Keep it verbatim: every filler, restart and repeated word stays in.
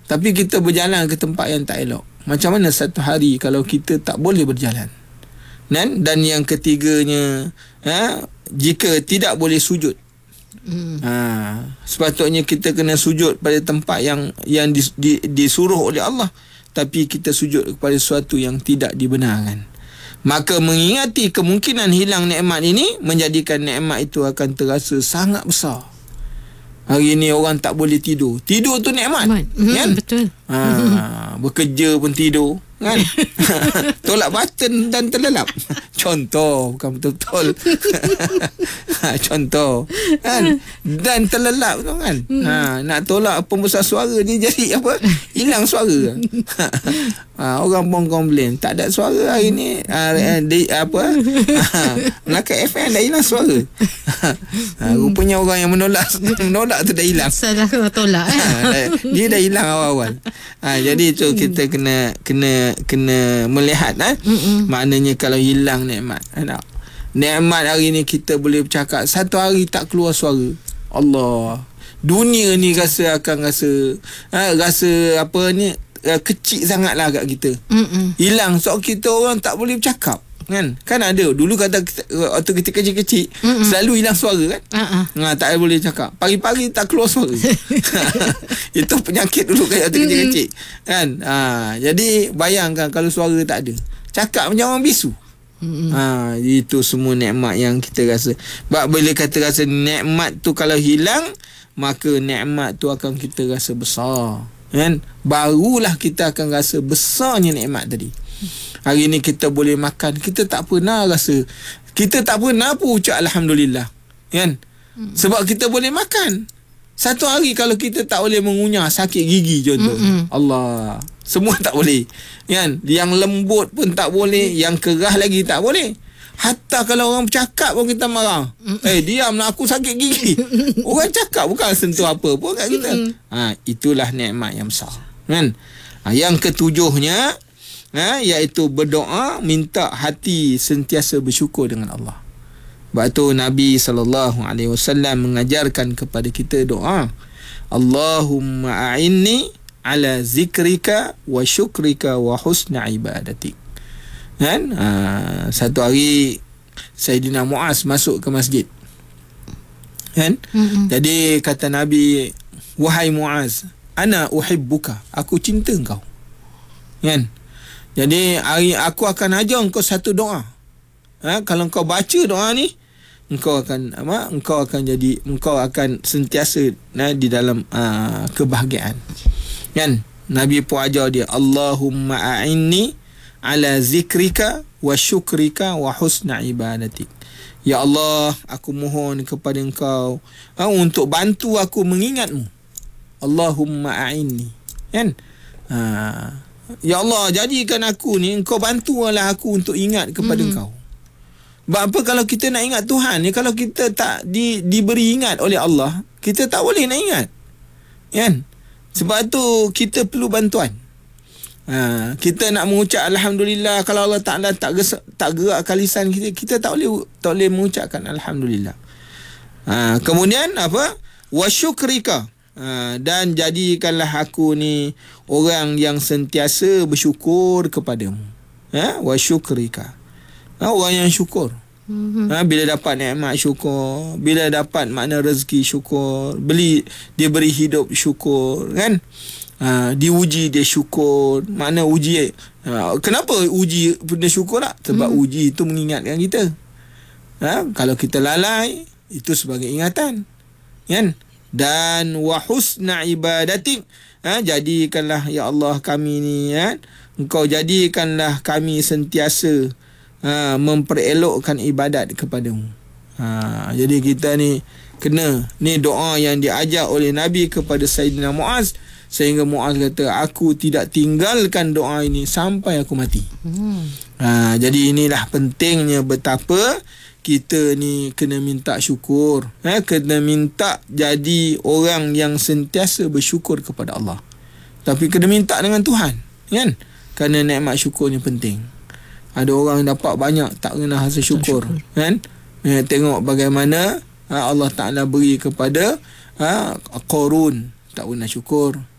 tapi kita berjalan ke tempat yang tak elok. Macam mana satu hari kalau kita tak boleh berjalan? Dan, dan yang ketiganya, ha, jika tidak boleh sujud, hmm. ha, sepatutnya kita kena sujud pada tempat yang yang dis, di, disuruh oleh Allah, tapi kita sujud kepada sesuatu yang tidak dibenarkan. Maka mengingati kemungkinan hilang nikmat ini menjadikan nikmat itu akan terasa sangat besar. Hari ni orang tak boleh tidur. Tidur tu nikmat, hmm, kan? Betul. Ha, bekerja pun tidur, kan? Tolak button dan terlelap. Contoh, bukan betul-betul. Contoh, kan? Dan terlelap tu, kan? Ha, nak tolak pembesar suara dia jadi apa? Hilang suara. Ha, orang pun komplain, tak ada suara hari ni. Ha, di, apa? Ha, Melaka F M dah hilang suara. Ha, rupanya orang yang menolak menolak tu dah hilang. Salah tolak. Ha, dia dah hilang awal-awal. Ha, jadi tu kita kena kena kena melihat, ha? Maknanya kalau hilang nikmat, ha, nikmat hari ni kita boleh bercakap, satu hari tak keluar suara, Allah, dunia ni rasa akan rasa, ha, rasa apa ni, uh, kecil sangatlah kat kita. Mm-mm. Hilang sebab kita orang tak boleh bercakap, kan? Kan ada dulu kata waktu kita kecil-kecil, Mm-mm. selalu hilang suara, kan? Uh-uh. Ha, tak boleh cakap, pagi-pagi tak keluar suara. Itu penyakit dulu kan waktu kecil-kecil, kan? Ha, jadi bayangkan kalau suara tak ada, cakap macam orang bisu. Mm-hmm. Ha, itu semua nikmat yang kita rasa. Sebab bila kata rasa nikmat tu kalau hilang, maka nikmat tu akan kita rasa besar, kan? Barulah kita akan rasa besarnya nikmat tadi. Hari ni kita boleh makan, kita tak pernah rasa, kita tak pernah pun ucap Alhamdulillah, kan? Mm-hmm. Sebab kita boleh makan. Satu hari kalau kita tak boleh mengunyah, sakit gigi contoh, mm-hmm. Allah, semua tak boleh, kan? Yang lembut pun tak boleh, yang keras lagi tak boleh. Hatta kalau orang bercakap pun kita marah. Eh, diam lah, aku sakit gigi. Orang cakap bukan sentuh apa pun kat kita. Ha, itulah nikmat yang besar, kan? Ha, yang ketujuhnya, ha, iaitu berdoa, minta hati sentiasa bersyukur dengan Allah. Sebab tu Nabi sallallahu alaihi wasallam mengajarkan kepada kita doa, Allahumma a'inni ala zikrika wa syukrika wa husna ibadatik. Kan? Ha, satu hari Sayyidina Muaz masuk ke masjid, kan? Mm-hmm. Jadi kata Nabi, wahai Muaz, ana uhibbuka, aku cinta engkau, kan? Jadi hari aku akan ajar engkau satu doa. Ha, kalau engkau baca doa ni, engkau akan apa? Engkau akan jadi, engkau akan sentiasa, nah, di dalam uh, kebahagiaan, kan? Nabi pun ajar dia, Allahumma a'inni ala zikrika wa syukrika wa husna ibadatik. Ya Allah, aku mohon kepada engkau, ha, untuk bantu aku mengingatmu. Allahumma a'inni, kan? Ha, ya Allah, jadikan aku ni, engkau bantulah aku untuk ingat kepada mm-hmm. engkau. Sebab apa, kalau kita nak ingat Tuhan ni, kalau kita tak di, diberi ingat oleh Allah, kita tak boleh nak ingat, kan? Sebab tu kita perlu bantuan. Ha, kita nak mengucap Alhamdulillah, kalau Allah Ta'ala tak, ges- tak gerakkan lisan kita, kita tak boleh tak boleh mengucapkan Alhamdulillah. Ha, kemudian apa? Wa syukrika, ha, dan jadikanlah aku ni orang yang sentiasa bersyukur kepadamu. Ha, wa syukrika, ha, orang yang syukur. Mm-hmm. Ha, bila dapat nikmat syukur, bila dapat makna rezeki syukur, beli dia beri hidup syukur, kan? Ha, diuji dia syukur. Mana uji, ha, kenapa uji dia syukur tak? Sebab hmm. uji itu mengingatkan kita. Ha, kalau kita lalai, itu sebagai ingatan, kan? Dan wa husna ibadatik, ha, jadikanlah ya Allah kami ni, kan? Engkau jadikanlah kami sentiasa, ha, memperelokkan ibadat kepadamu. Ha, jadi kita ni kena, ni doa yang diajar oleh Nabi kepada Sayyidina Muaz, sehingga Muaz kata, aku tidak tinggalkan doa ini sampai aku mati. Hmm. Ha, jadi inilah pentingnya betapa kita ni kena minta syukur. Ha, kena minta jadi orang yang sentiasa bersyukur kepada Allah. Tapi kena minta dengan Tuhan, kan? Kerana nikmat syukur ni penting. Ada orang yang dapat banyak, tak kena rasa syukur, kan? Ha, tengok bagaimana, ha, Allah Ta'ala beri kepada, ha, Qarun, tak pernah syukur.